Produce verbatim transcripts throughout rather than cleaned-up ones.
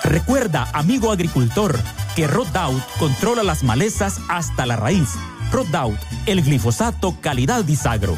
Recuerda, amigo agricultor, que Roundup controla las malezas hasta la raíz. Roundup, el glifosato calidad Bisagro.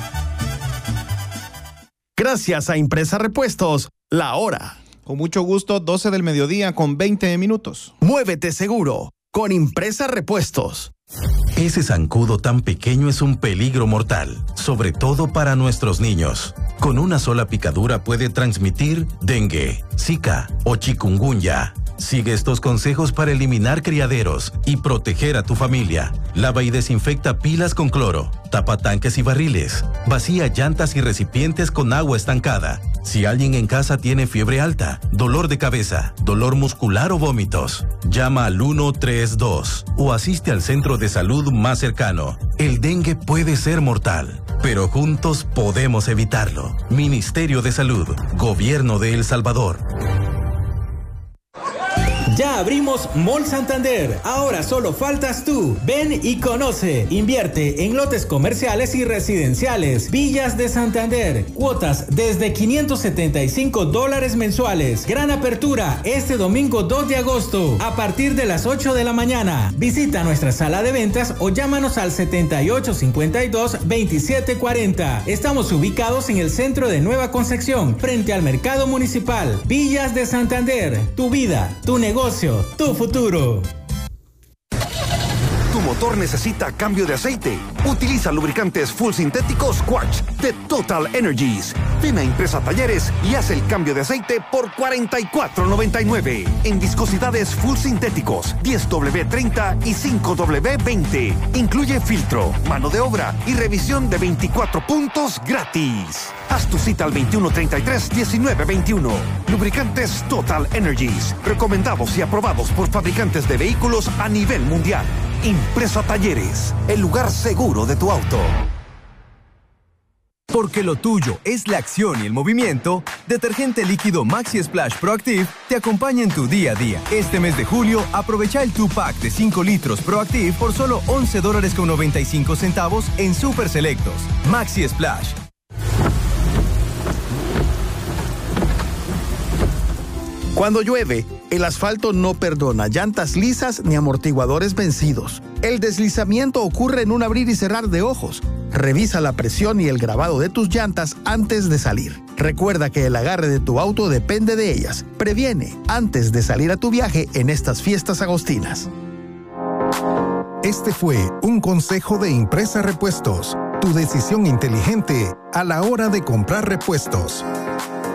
Gracias a Impresa Repuestos, la hora. Con mucho gusto, doce del mediodía con veinte minutos. Muévete seguro con Impresa Repuestos. Ese zancudo tan pequeño es un peligro mortal, sobre todo para nuestros niños. Con una sola picadura puede transmitir dengue, zika o chikungunya. Sigue estos consejos para eliminar criaderos y proteger a tu familia. Lava y desinfecta pilas con cloro. Tapa tanques y barriles. Vacía llantas y recipientes con agua estancada. Si alguien en casa tiene fiebre alta, dolor de cabeza, dolor muscular o vómitos, llama al uno tres dos o asiste al centro de salud más cercano. El dengue puede ser mortal, pero juntos podemos evitarlo. Ministerio de Salud, Gobierno de El Salvador. Ya abrimos Mall Santander. Ahora solo faltas tú. Ven y conoce. Invierte en lotes comerciales y residenciales. Villas de Santander. Cuotas desde quinientos setenta y cinco dólares mensuales. Gran apertura este domingo dos de agosto a partir de las ocho de la mañana. Visita nuestra sala de ventas o llámanos al setenta y ocho cincuenta y dos veintisiete cuarenta. Estamos ubicados en el centro de Nueva Concepción, frente al mercado municipal. Villas de Santander. Tu vida, tu negocio. Tu futuro. Tu motor necesita cambio de aceite. Utiliza lubricantes full sintéticos Quartz de Total Energies. Ven a Impresa Talleres y haz el cambio de aceite por cuarenta y cuatro noventa y nueve. En viscosidades full sintéticos diez doble treinta y cinco doble veinte. Incluye filtro, mano de obra y revisión de veinticuatro puntos gratis. Haz tu cita al veintiuno treinta y tres diecinueve veintiuno. Lubricantes Total Energies. Recomendados y aprobados por fabricantes de vehículos a nivel mundial. Impresa Talleres, el lugar seguro de tu auto. Porque lo tuyo es la acción y el movimiento, Detergente Líquido Maxi Splash Proactive te acompaña en tu día a día. Este mes de julio, aprovecha el dos pack de cinco litros Proactive por solo once dólares con noventa y cinco centavos en Super Selectos. Maxi Splash. Cuando llueve, el asfalto no perdona llantas lisas ni amortiguadores vencidos. El deslizamiento ocurre en un abrir y cerrar de ojos. Revisa la presión y el grabado de tus llantas antes de salir. Recuerda que el agarre de tu auto depende de ellas. Previene antes de salir a tu viaje en estas fiestas agostinas. Este fue un consejo de Impresa Repuestos. Tu decisión inteligente a la hora de comprar repuestos.